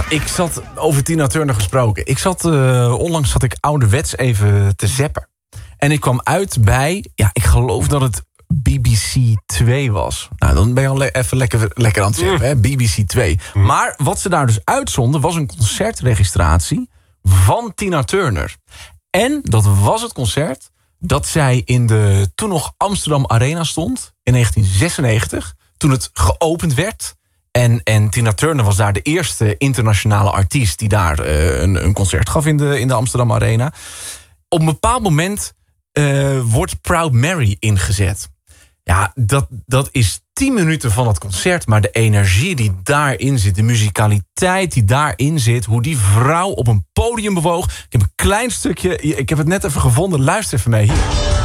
ik zat over Tina Turner gesproken. Onlangs zat ik ouderwets even te zappen. En ik kwam uit bij, ik geloof dat het BBC 2 was. Nou, dan ben je al even lekker aan het zappen, hè? BBC 2. Maar wat ze daar dus uitzonden was een concertregistratie van Tina Turner. En dat was het concert dat zij in de toen nog Amsterdam Arena stond in 1996, toen het geopend werd. En Tina Turner was daar de eerste internationale artiest die daar een concert gaf in de Amsterdam Arena. Op een bepaald moment wordt Proud Mary ingezet. Ja, dat is 10 minuten van het concert, maar de energie die daarin zit, de muzikaliteit die daarin zit, hoe die vrouw op een podium bewoog. Ik heb een klein stukje, ik heb het net even gevonden, luister even mee hier.